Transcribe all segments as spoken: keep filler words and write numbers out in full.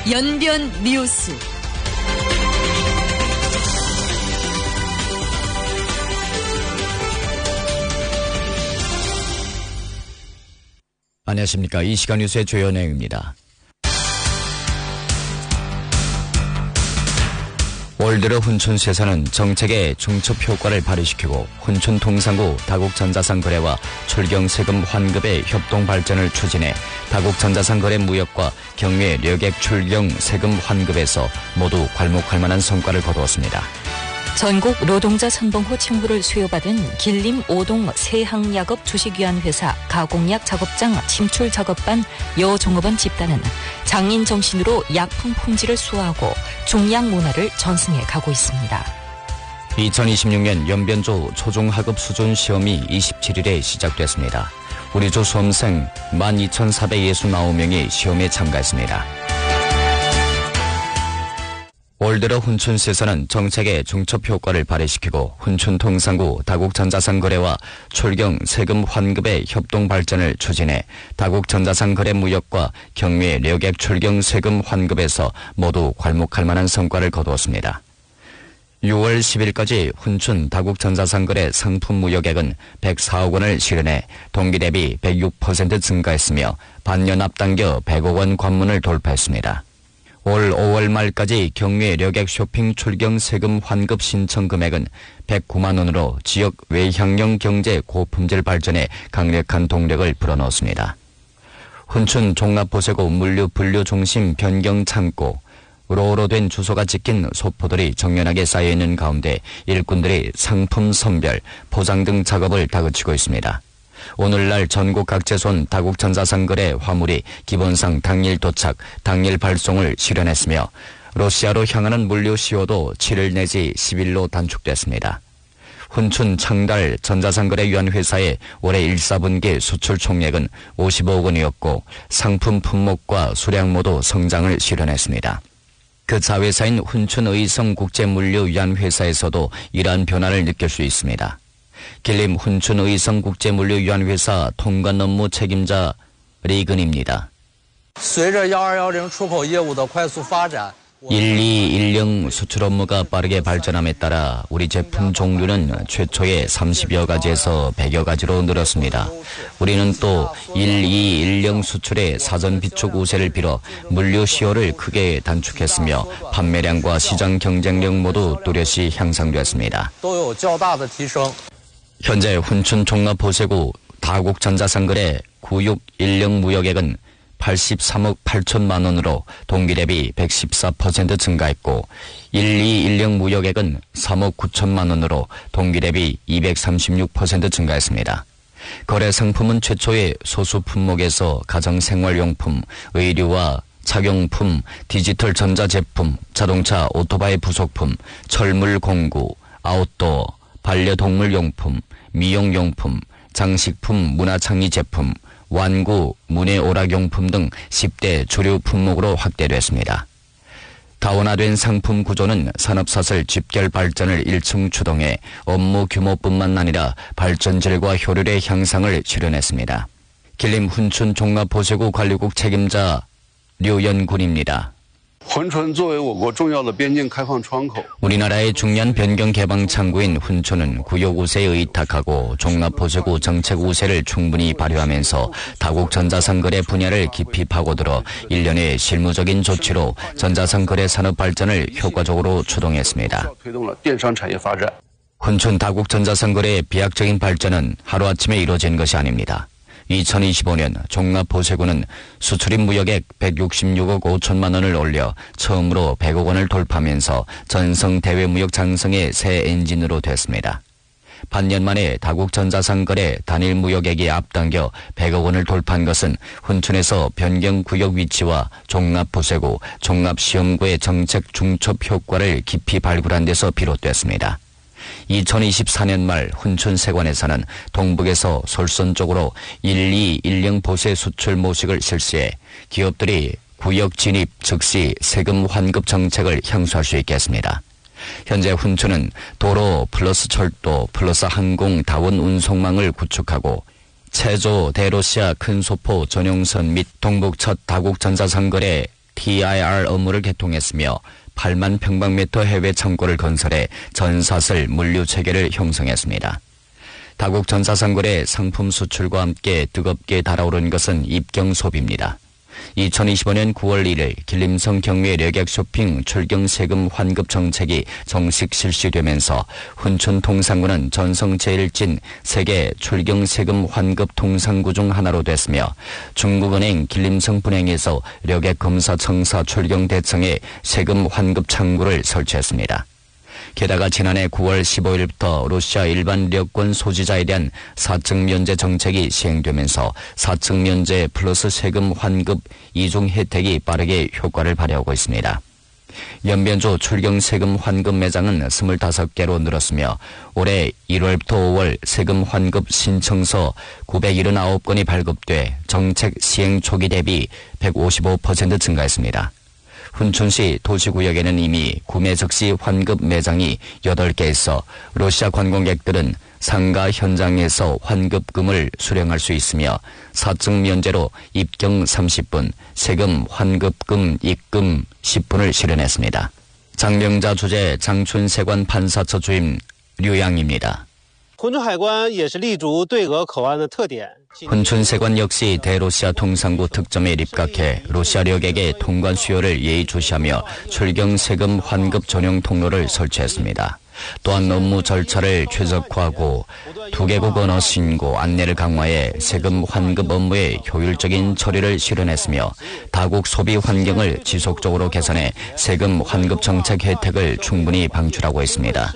연변 뉴스. 안녕하십니까. 이 시간 뉴스의 주요 내용입니다. 올 들어 훈춘세사는 정책의 중첩 효과를 발휘시키고 훈춘통상구 다국전자상 거래와 출경세금 환급의 협동 발전을 추진해 다국전자상 거래 무역과 경유의 여객 출경 세금 환급에서 모두 괄목할 만한 성과를 거두었습니다. 전국 노동자 선봉호 칭호를 수여받은 길림 오동 세항약업 주식위안회사 가공약 작업장 침출 작업반 여종업원 집단은 장인 정신으로 약품 품질을 수호하고 중약 문화를 전승해 가고 있습니다. 이천이십육 년 연변조 초중하급 수준 시험이 이십칠 일에 시작됐습니다. 우리 조 수험생 만 이천사백육십구 명이 시험에 참가했습니다. 올 들어 훈춘세사는 정책의 중첩 효과를 발휘시키고 훈춘통상구 다국전자상 거래와 출경 세금 환급의 협동 발전을 추진해 다국전자상 거래 무역과 경유의 여객 출경 세금 환급에서 모두 괄목할 만한 성과를 거두었습니다. 유월 십일까지 훈춘 다국전자상 거래 상품 무역액은 백사억 원을 실현해 동기 대비 백육 퍼센트 증가했으며 반년 앞당겨 백억 원 관문을 돌파했습니다. 올 오월 말까지 경유의 여객 쇼핑 출경 세금 환급 신청 금액은 백구만 원으로 지역 외향형 경제 고품질 발전에 강력한 동력을 불어넣었습니다. 훈춘 종합보세고 물류 분류 중심 변경 창고, 로로 된 주소가 찍힌 소포들이 정연하게 쌓여있는 가운데 일꾼들이 상품 선별, 포장 등 작업을 다그치고 있습니다. 오늘날 전국 각재소는 다국전자상 거래 화물이 기본상 당일 도착, 당일 발송을 실현했으며 러시아로 향하는 물류 시효도 칠 일 내지 십 일로 단축됐습니다. 훈춘 창달 전자상거래위원회사의 올해 일 사분기 수출 총액은 오십오억 원이었고 상품 품목과 수량 모두 성장을 실현했습니다. 그 자회사인 훈춘의성 국제물류위원회사에서도 이러한 변화를 느낄 수 있습니다. 길림 훈춘의성 국제물류위원회사 통관 업무 책임자 리근입니다. 일이일영 수출 업무가 빠르게 발전함에 따라 우리 제품 종류는 최초의 삼십여 가지에서 백여 가지로 늘었습니다. 우리는 또 일이일영 수출의 사전 비축 우세를 빌어 물류 시효를 크게 단축했으며 판매량과 시장 경쟁력 모두 뚜렷이 향상되었습니다. 현재 훈춘 종합보세구 다국전자상거래 구육일영 무역액은 팔십삼억 팔천만 원으로 동기 대비 백십사 퍼센트 증가했고 일이일영 무역액은 삼억 구천만 원으로 동기 대비 이백삼십육 퍼센트 증가했습니다. 거래 상품은 최초의 소수 품목에서 가정생활용품, 의류와 착용품, 디지털 전자제품, 자동차 오토바이 부속품, 철물 공구, 아웃도어, 반려동물용품, 미용용품, 장식품, 문화창의 제품, 완구, 문해오락용품 등 십 대 주류 품목으로 확대됐습니다. 다원화된 상품 구조는 산업사슬 집결 발전을 일층 주동해 업무 규모뿐만 아니라 발전질과 효율의 향상을 실현했습니다. 길림 훈춘 종합보세구 관리국 책임자 류연군입니다. 우리나라의 중요한 변경 개방 창구인 훈춘은 구역 우세에 의탁하고 종합보세구 정책 우세를 충분히 발휘하면서 다국전자상거래 분야를 깊이 파고들어 일련의 실무적인 조치로 전자상거래 산업 발전을 효과적으로 추동했습니다. 훈춘 다국전자상거래의 비약적인 발전은 하루아침에 이루어진 것이 아닙니다. 이천이십오 년 종합보세구는 수출입 무역액 백육십육억 오천만 원을 올려 처음으로 백억 원을 돌파하면서 전성 대외무역 장성의 새 엔진으로 됐습니다. 반년 만에 다국전자상거래 단일 무역액이 앞당겨 백억 원을 돌파한 것은 훈춘에서 변경구역 위치와 종합보세구, 종합시험구의 정책 중첩 효과를 깊이 발굴한 데서 비롯됐습니다. 이천이십사 년 말 훈춘세관에서는 동북에서 솔선 쪽으로 일이일영 보세 수출 모식을 실시해 기업들이 구역 진입 즉시 세금 환급 정책을 향수할 수 있겠습니다. 현재 훈춘은 도로 플러스 철도 플러스 항공 다원 운송망을 구축하고 체조 대로시아 큰 소포 전용선 및 동북 첫 다국전자상거래 티아이알 업무를 개통했으며 팔만 평방미터 해외 창고를 건설해 전사슬 물류 체계를 형성했습니다. 다국 전사상거래 상품 수출과 함께 뜨겁게 달아오른 것은 입경 소비입니다. 이천이십오 년 구월 일일 길림성 경매 력약 쇼핑 출경 세금 환급 정책이 정식 실시되면서 훈춘 통상구는 전성 제일 찐 세계 출경 세금 환급 통상구 중 하나로 됐으며 중국은행 길림성 분행에서 력약 검사 청사 출경 대청에 세금 환급 창구를 설치했습니다. 게다가 지난해 구월 십오일부터 러시아 일반 여권 소지자에 대한 사증 면제 정책이 시행되면서 사증 면제 플러스 세금 환급 이중 혜택이 빠르게 효과를 발휘하고 있습니다. 연변조 출경 세금 환급 매장은 이십오 개로 늘었으며 올해 일월부터 오월 세금 환급 신청서 구백칠십구 건이 발급돼 정책 시행 초기 대비 백오십오 퍼센트 증가했습니다. 훈춘시 도시구역에는 이미 구매 즉시 환급 매장이 여덟 개에서 러시아 관광객들은 상가 현장에서 환급금을 수령할 수 있으며 사증 면제로 입경 삼십 분, 세금 환급금 입금 십 분을 실현했습니다. 장명자 주재 장춘세관 판사처 주임 류양입니다. 훈춘세관 역시 대로시아 통상구 특점에 입각해 로시아력에게 통관 수요를 예의주시하며 출경 세금 환급 전용 통로를 설치했습니다. 또한 업무 절차를 최적화하고 두개국 언어 신고 안내를 강화해 세금 환급 업무의 효율적인 처리를 실현했으며 다국 소비 환경을 지속적으로 개선해 세금 환급 정책 혜택을 충분히 방출하고 있습니다.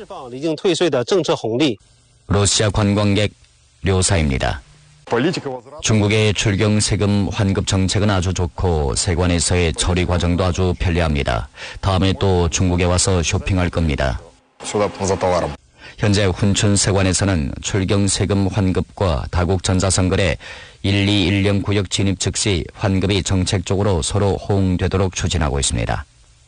러시아 관광객 료사입니다. 중국의 출경 세금 환급 정책은 아주 좋고 세관에서의 처리 과정도 아주 편리합니다. 다음에 또 중국에 와서 쇼핑할 겁니다. 현재 훈춘 세관에서는 출경 세금 환급과 다국 전자상거래 일이일영 구역 진입 즉시 환급이 정책적으로 서로 호응되도록 추진하고 있습니다.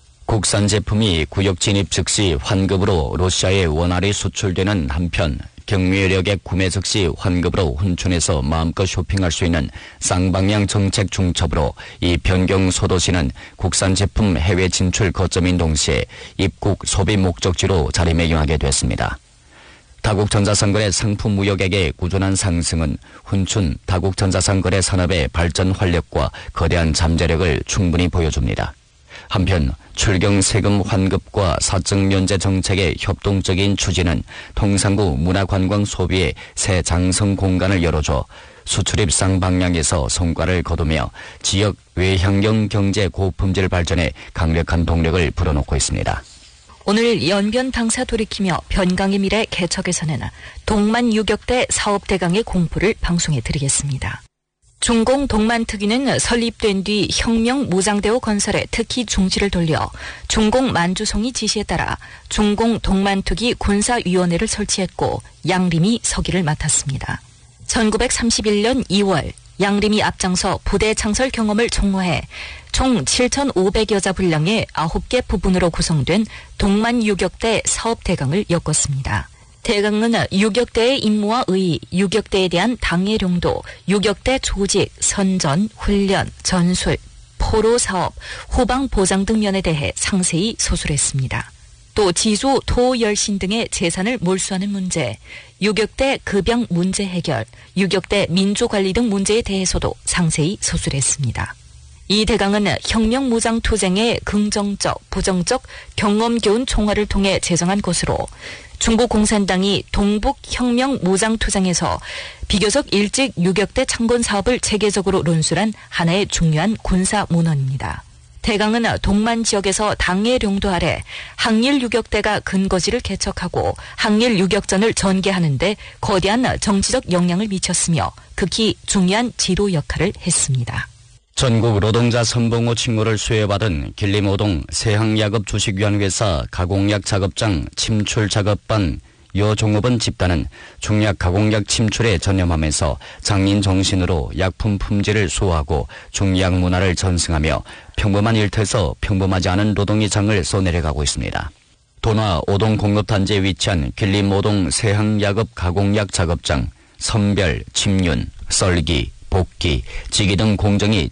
국산 제품이 구역 진입 즉시 환급으로 러시아에 원활히 수출되는 한편 경매력의 구매 즉시 환급으로 훈춘에서 마음껏 쇼핑할 수 있는 쌍방향 정책 중첩으로 이 변경 소도시는 국산 제품 해외 진출 거점인 동시에 입국 소비 목적지로 자리매김하게 됐습니다. 다국 전자상거래 상품 무역액의 꾸준한 상승은 훈춘 다국 전자상거래 산업의 발전 활력과 거대한 잠재력을 충분히 보여줍니다. 한편 출경 세금 환급과 사증 면제 정책의 협동적인 추진은 통상구 문화관광 소비에 새 장성 공간을 열어줘 수출입 쌍방향에서 성과를 거두며 지역 외향형 경제 고품질 발전에 강력한 동력을 불어넣고 있습니다. 오늘 연변 당사 돌이키며 변강의 미래 개척에서는 동만 유격대 사업대강의 공포를 방송해 드리겠습니다. 중공 동만특위는 설립된 뒤 혁명 무장대오 건설에 특히 중지를 돌려 중공 만주성이 지시에 따라 중공 동만특위 군사위원회를 설치했고 양림이 서기를 맡았습니다. 천구백삼십일 년 이월 양림이 앞장서 부대 창설 경험을 총화해 총 칠천오백여 자 분량의 아홉 개 부분으로 구성된 동만유격대 사업대강을 엮었습니다. 대강은 유격대의 임무와 의의, 유격대에 대한 당해령도, 유격대 조직, 선전, 훈련, 전술, 포로 사업, 후방 보장 등 면에 대해 상세히 소술했습니다. 또 지주, 토, 열신 등의 재산을 몰수하는 문제, 유격대 급양 문제 해결, 유격대 민주관리 등 문제에 대해서도 상세히 소술했습니다. 이 대강은 혁명 무장 투쟁의 긍정적, 부정적 경험 교훈 총화를 통해 제정한 것으로 중국 공산당이 동북 혁명 무장 투쟁에서 비교적 일찍 유격대 창건 사업을 체계적으로 논술한 하나의 중요한 군사 문헌입니다. 대강은 동만 지역에서 당의 령도 아래 항일 유격대가 근거지를 개척하고 항일 유격전을 전개하는 데 거대한 정치적 영향을 미쳤으며 극히 중요한 지도 역할을 했습니다. 전국 노동자 선봉호 칭호를 수여받은 길림오동 세항야급 주식위안회사 가공약 작업장 침출 작업반 여종업원 집단은 중약 가공약 침출에 전념하면서 장인 정신으로 약품 품질을 수호하고 중약 문화를 전승하며 평범한 일터에서 평범하지 않은 노동의 장을 써내려가고 있습니다. 도나 오동 공급단지에 위치한 길림오동 세항야급 가공약 작업장 선별, 침륜, 썰기, 볶기, 지기 등 공정이